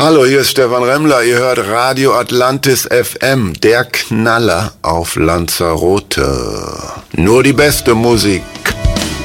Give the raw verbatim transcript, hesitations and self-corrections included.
Hallo, hier ist Stefan Remmler. Ihr hört Radio Atlantis F M, der Knaller auf Lanzarote. Nur die beste Musik.